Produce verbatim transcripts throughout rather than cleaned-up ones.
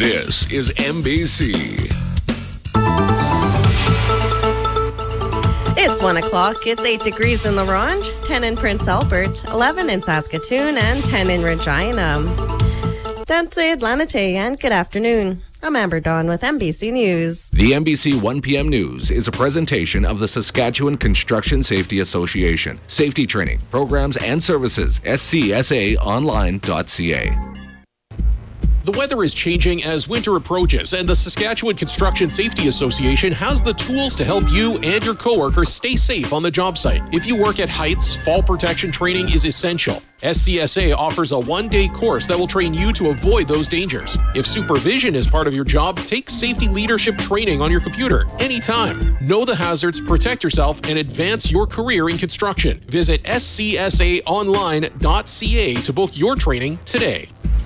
This is M B C. It's one o'clock. It's eight degrees in Larange, ten in Prince Albert, eleven in Saskatoon, and ten in Regina. That's Atlantate, and good afternoon. I'm Amber Dawn with M B C News. The M B C one p.m. News is a presentation of the Saskatchewan Construction Safety Association. Safety training, programs, and services. S C S A online dot c a. The weather is changing as winter approaches, and the Saskatchewan Construction Safety Association has the tools to help you and your coworkers stay safe on the job site. If you work at heights, fall protection training is essential. S C S A offers a one-day course that will train you to avoid those dangers. If supervision is part of your job, take safety leadership training on your computer anytime. Know the hazards, protect yourself, and advance your career in construction. Visit S C S A online dot c a to book your training today.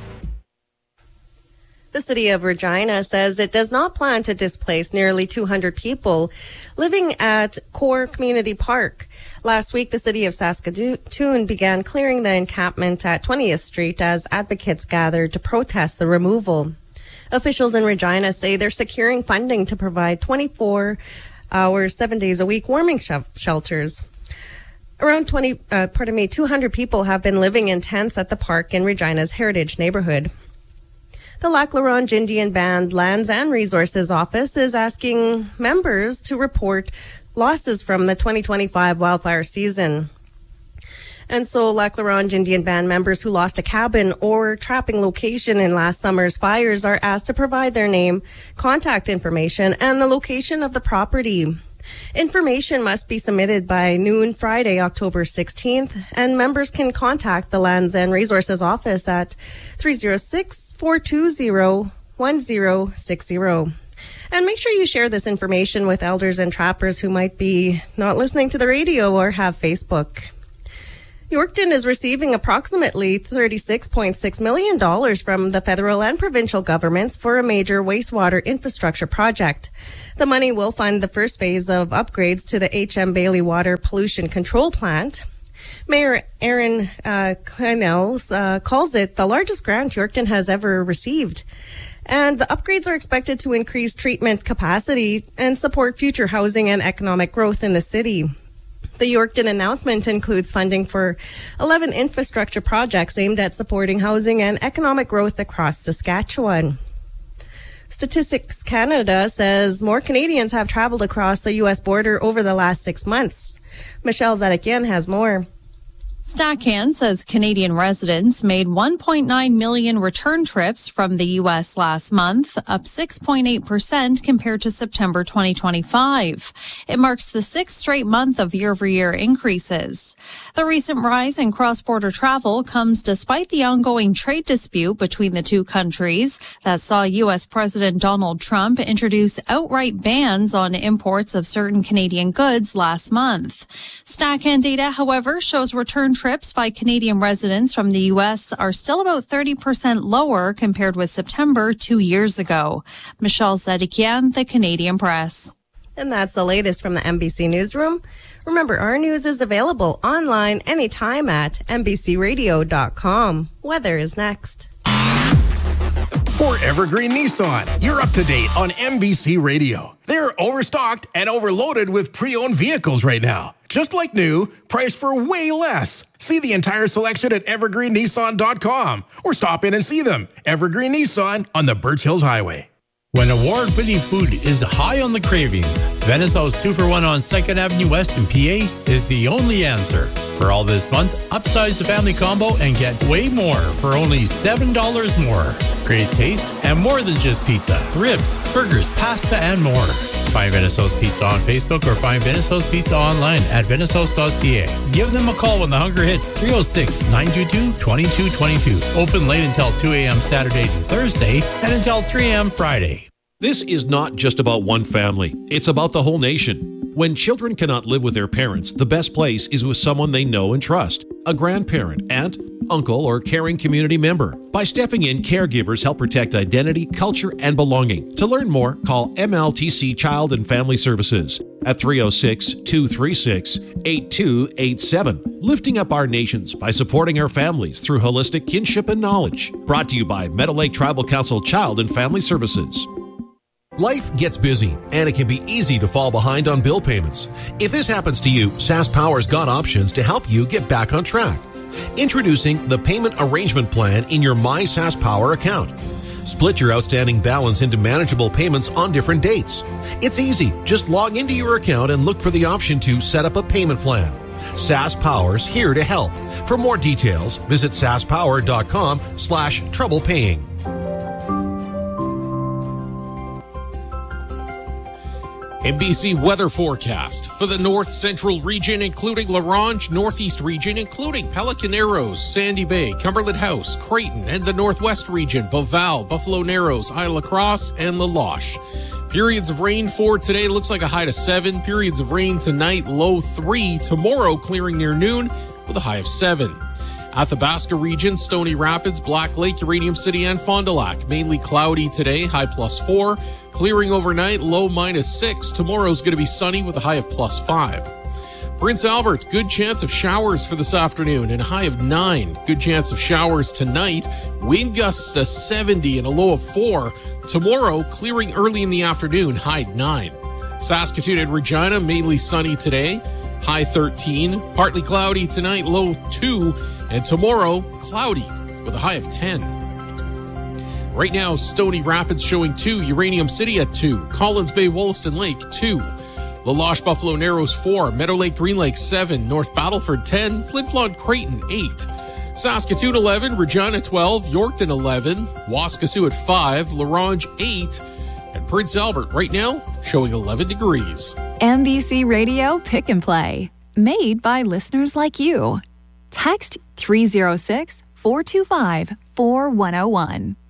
The city of Regina says it does not plan to displace nearly two hundred people living at Core Community Park. Last week, the city of Saskatoon began clearing the encampment at twentieth Street as advocates gathered to protest the removal. Officials in Regina say they're securing funding to provide twenty-four hours, seven days a week warming sh- shelters. Around twenty, uh, pardon me, two hundred people have been living in tents at the park in Regina's Heritage neighborhood. The Lac La Ronge Indian Band Lands and Resources Office is asking members to report losses from the twenty twenty-five wildfire season. And so Lac La Ronge Indian Band members who lost a cabin or trapping location in last summer's fires are asked to provide their name, contact information, and the location of the property. Information must be submitted by noon Friday, October sixteenth, and members can contact the Lands and Resources Office at three oh six, four two zero, one zero six zero. And make sure you share this information with elders and trappers who might be not listening to the radio or have Facebook. Yorkton is receiving approximately thirty-six point six million dollars from the federal and provincial governments for a major wastewater infrastructure project. The money will fund the first phase of upgrades to the H M Bailey Water Pollution Control Plant. Mayor Aaron uh, Clennells uh, calls it the largest grant Yorkton has ever received. And the upgrades are expected to increase treatment capacity and support future housing and economic growth in the city. The Yorkton announcement includes funding for eleven infrastructure projects aimed at supporting housing and economic growth across Saskatchewan. Statistics Canada says more Canadians have traveled across the U S border over the last six months. Michelle Zadikian has more. StatCan says Canadian residents made one point nine million return trips from the U S last month, up six point eight percent compared to September twenty twenty-five. It marks the sixth straight month of year-over-year increases. The recent rise in cross-border travel comes despite the ongoing trade dispute between the two countries that saw U S President Donald Trump introduce outright bans on imports of certain Canadian goods last month. StatCan data, however, shows return trips by Canadian residents from the U S are still about thirty percent lower compared with September two years ago. Michelle Zadikian, The Canadian Press. And that's the latest from the M B C Newsroom. Remember, our news is available online anytime at m b c radio dot com. Weather is next. For Evergreen Nissan, you're up to date on M B C Radio. They're overstocked and overloaded with pre-owned vehicles right now. Just like new, priced for way less. See the entire selection at evergreen nissan dot com or stop in and see them. Evergreen Nissan on the Birch Hills Highway. When award-winning food is high on the cravings, Venice House two for one on second Avenue West in P A is the only answer. For all this month, upsize the family combo and get way more for only seven dollars more. Great taste and more than just pizza, ribs, burgers, pasta, and more. Find Venice House Pizza on Facebook or find Venice House Pizza online at venice house dot c a. Give them a call when the hunger hits three oh six, nine two two, two two two two. Open late until two a.m. Saturday to Thursday and until three a.m. Friday. This is not just about one family. It's about the whole nation. When children cannot live with their parents, the best place is with someone they know and trust. A grandparent, aunt, uncle, or caring community member. By stepping in, caregivers help protect identity, culture, and belonging. To learn more, call M L T C Child and Family Services at three oh six, two three six, eight two eight seven. Lifting up our nations by supporting our families through holistic kinship and knowledge. Brought to you by Meadow Lake Tribal Council Child and Family Services. Life gets busy, and it can be easy to fall behind on bill payments. If this happens to you, SaskPower's got options to help you get back on track. Introducing the Payment Arrangement Plan in your My SaskPower account. Split your outstanding balance into manageable payments on different dates. It's easy. Just log into your account and look for the option to set up a payment plan. SaskPower's here to help. For more details, visit saskpower.com slash trouble paying. N B C weather forecast for the north central region, including La Ronge, northeast region, including Pelican Narrows, Sandy Bay, Cumberland House, Creighton, and the northwest region, Beauval, Buffalo Narrows, Isle Cross, and La Loche. Periods of rain for today looks like a high to seven. Periods of rain tonight, low three. Tomorrow, clearing near noon with a high of seven. Athabasca region, Stony Rapids, Black Lake, Uranium City, and Fond du Lac. Mainly cloudy today, high plus four. Clearing overnight, low minus six. Tomorrow's going to be sunny with a high of plus five. Prince Albert, good chance of showers for this afternoon and a high of nine. Good chance of showers tonight. Wind gusts to seventy and a low of four. Tomorrow, clearing early in the afternoon, high nine. Saskatoon and Regina, mainly sunny today, high thirteen. Partly cloudy tonight, low two. And tomorrow, cloudy with a high of ten. Right now, Stony Rapids showing two, Uranium City at two, Collins Bay, Wollaston Lake two, La Loche, Buffalo Narrows four, Meadow Lake, Green Lake seven, North Battleford ten, Flin Flon, Creighton eight, Saskatoon eleven, Regina twelve, Yorkton eleven, Waskesiu at five, La Ronge eight, and Prince Albert right now showing eleven degrees. N B C Radio Pick and Play, made by listeners like you. Text three oh six, four two five, four one oh one.